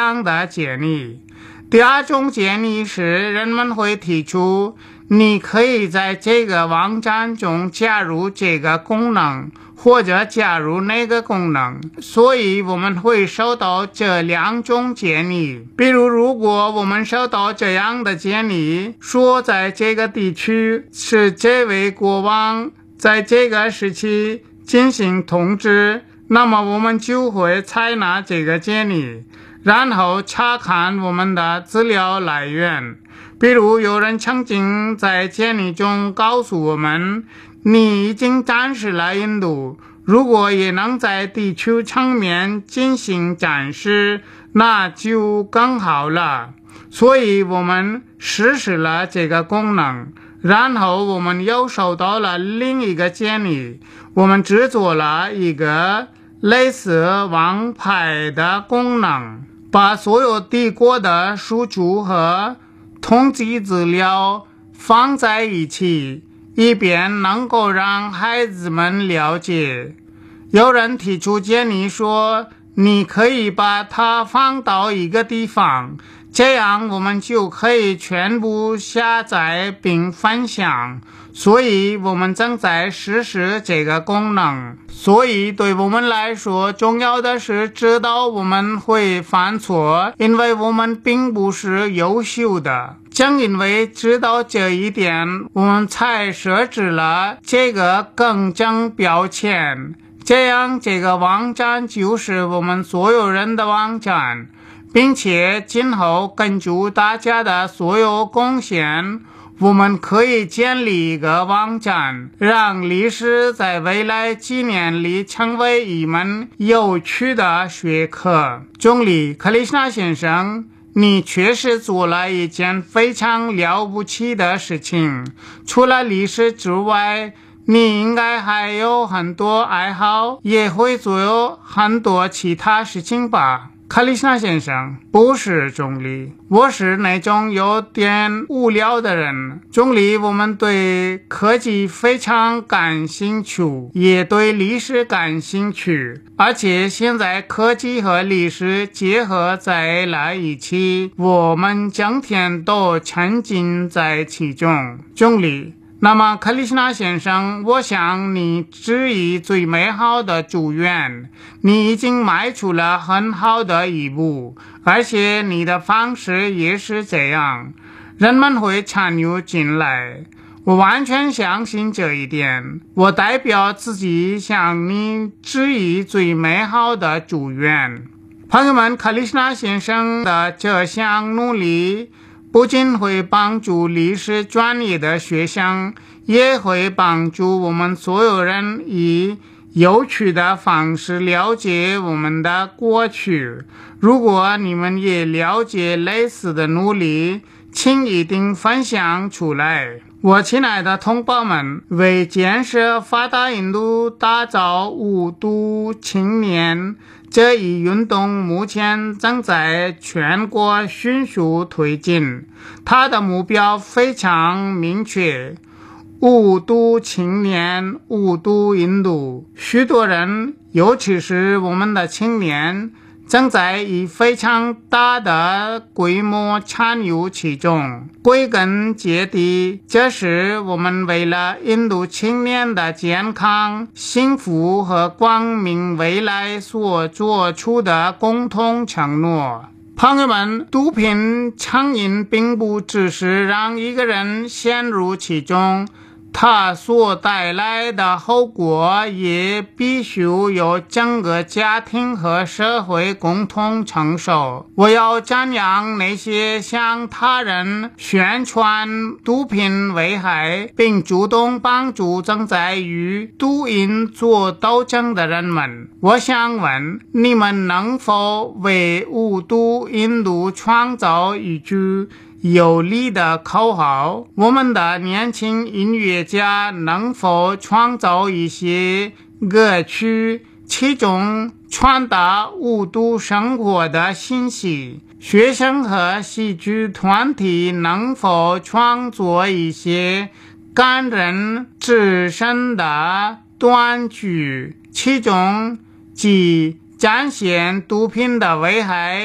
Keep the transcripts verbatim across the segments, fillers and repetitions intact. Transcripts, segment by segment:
样的建议。第二种建议是，人们会提出你可以在这个网站中加入这个功能，或者加入那个功能，所以我们会收到这两种建议。比如，如果我们收到这样的建议，说在这个地区是这位国王在这个时期进行统治，那么我们就会采纳这个建议，然后查看我们的资料来源。比如，有人曾经在建议中告诉我们，你已经展示了印度，如果也能在地区层面进行展示，那就更好了。所以我们实施了这个功能，然后我们又收到了另一个建议，我们制作了一个类似王牌的功能，把所有帝国的数据和统计资料放在一起，以便能够让孩子们了解。有人提出建议说，你可以把它放到一个地方，这样我们就可以全部下载并分享。所以我们正在实施这个功能。所以对我们来说，重要的是知道我们会犯错，因为我们并不是优秀的。正因为知道这一点，我们才设置了这个更正标签，这样这个网站就是我们所有人的网站，并且今后根据大家的所有贡献，我们可以建立一个网站，让历史在未来几年里成为一门有趣的学科。总理克里希那先生，你确实做了一件非常了不起的事情。除了历史之外，你应该还有很多爱好，也会做很多其他事情吧？克里希那先生，不是总理，我是那种有点无聊的人。总理，我们对科技非常感兴趣，也对历史感兴趣，而且现在科技和历史结合在了一起，我们整天都沉浸在其中。总理，那么克里希那先生，我向你致以最美好的祝愿。你已经迈出了很好的一步，而且你的方式也是这样，人们会参与进来。我完全相信这一点。我代表自己向你致以最美好的祝愿。朋友们，克里希那先生的这项努力不仅会帮助历史专业的学生，也会帮助我们所有人以有趣的方式了解我们的过去。如果你们也了解类似的努力，请一定分享出来。我亲爱的同胞们，为建设发达印度打造无毒青年这一运动目前正在全国迅速推进，它的目标非常明确，无毒青年，无毒印度。许多人，尤其是我们的青年，正在以非常大的规模参与其中。归根结底，这是我们为了印度青年的健康、幸福和光明未来所做出的共同承诺。朋友们，毒品成瘾并不只是让一个人陷入其中，它所带来的后果也必须由整个家庭和社会共同承受。我要赞扬那些向他人宣传毒品危害，并主动帮助正在与毒瘾做斗争的人们。我想问，你们能否为无毒印度创造一句有力的口号？我们的年轻音乐家能否创造一些歌曲，其中传达无毒生活的信息？学生和戏剧团体能否创作一些感人至深的短剧，其中既展现毒品的危害，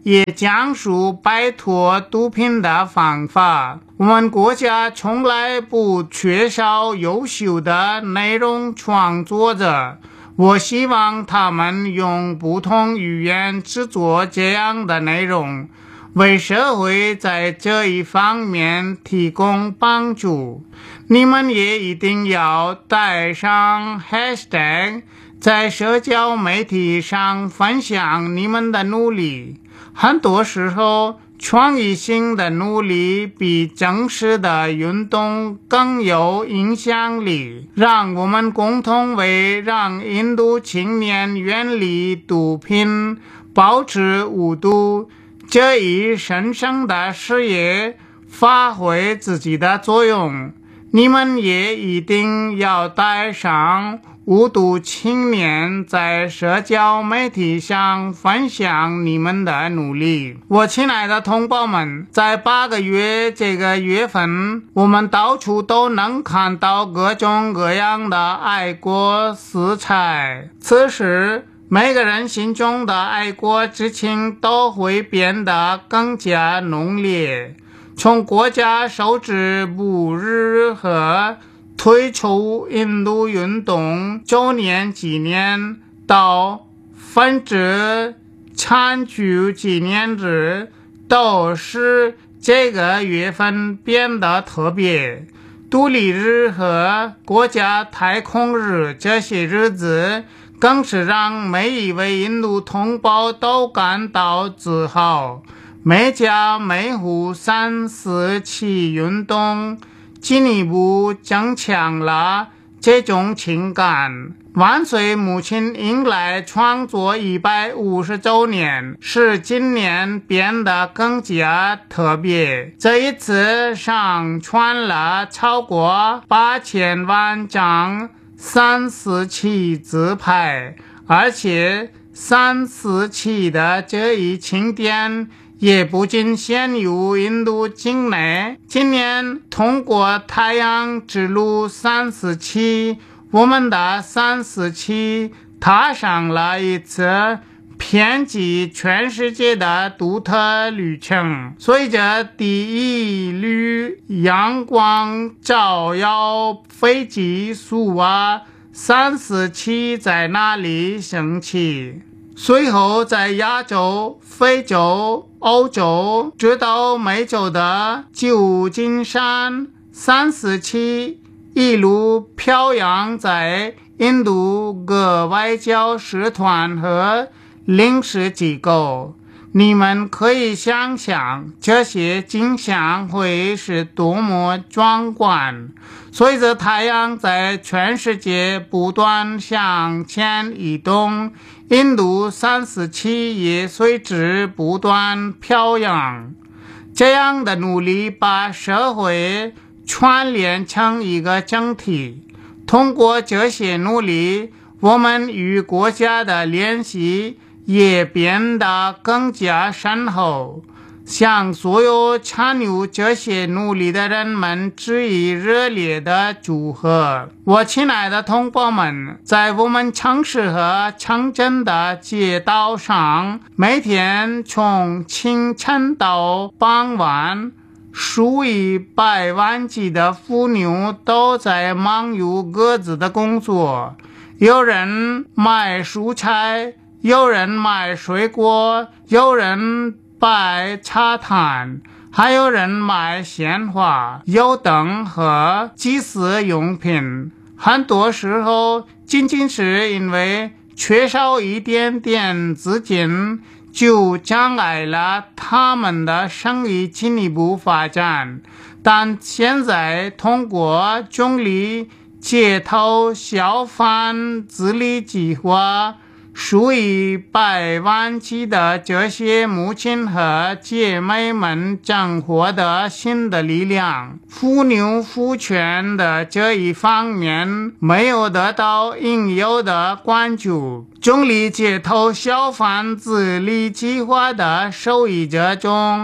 也讲述摆脱毒品的方法。我们国家从来不缺少优秀的内容创作者，我希望他们用不同语言制作这样的内容，为社会在这一方面提供帮助。你们也一定要带上 hashtag， 在社交媒体上分享你们的努力。很多时候，创意性的努力比正式的运动更有影响力。让我们共同为让印度青年远离毒品、保持无毒这一神圣的事业发挥自己的作用。你们也一定要带上无毒青年在社交媒体上分享你们的努力。我亲爱的同胞们，在八个月这个月份，我们到处都能看到各种各样的爱国色彩。此时，每个人心中的爱国之情都会变得更加浓烈。从国家收支部日和推出印度运动周年纪念到分支参举纪念日，都使这个月份变得特别。独立日和国家太空日这些日子更是让每一位印度同胞都感到自豪。每家每户三四七运动进一步增强了这种情感。万岁母亲迎来创作一百五十周年，使今年变得更加特别。这一次上传了超过八千万张三四七自拍，而且三四七的这一庆典也不仅限于印度境内。今年通过太阳之路三四七，我们的三四七踏上了一次遍及全世界的独特旅程。随着第一缕阳光照耀飞机苏瓦，三四七在那里升起。随后在亚洲、非洲、欧洲直到美洲的旧金山，三四七一路飘扬在印度各外交使团和领事机构。你们可以想象这些景象会是多么壮观。随着太阳在全世界不断向前移动，印度三四七也随之不断飘扬。这样的努力把社会串联成一个整体。通过这些努力，我们与国家的联系也变得更加深厚。向所有参与这些努力的人们致以热烈的祝贺。我亲爱的同胞们，在我们城市和城镇的街道上，每天从清晨到傍晚，数以百万计的妇女都在忙于各自的工作。有人卖蔬菜，有人卖水果，有人摆茶摊，还有人卖鲜花、油灯和祭祀用品。很多时候，仅仅是因为缺少一点点资金，就障碍了他们的生意进一步发展。但现在通过总理街头小贩自立计划，数以百万计的这些母亲和姐妹们将获得新的力量。妇女妇权的这一方面没有得到应有的关注。总理街头小贩自立计划的受益者中，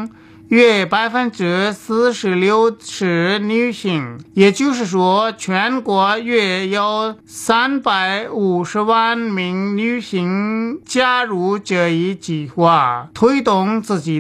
约百分之四十六是女性，也就是说，全国约有三百五十万名女性加入这一计划，推动自己